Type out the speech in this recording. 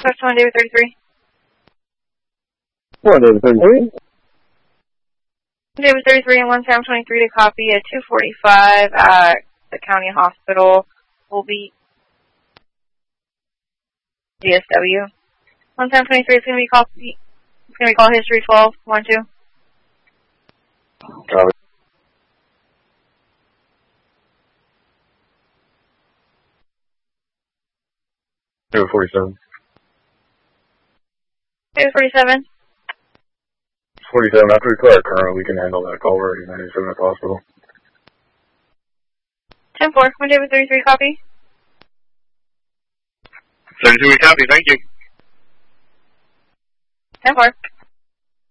West 1, David 33. 1, David 33. David 33 and 1 Sam 23 to copy at 2:45 at the county hospital. Will be DSW. 1 Sam 23 is going to be copy. It's going to be call history 12 1 2. Copy. David 47. David 47. 47. After we clear our current, we can handle that call. We're already 97 at the hospital. 10-4. 1 David 33 copy. 32 we copy. Thank you. 10-4.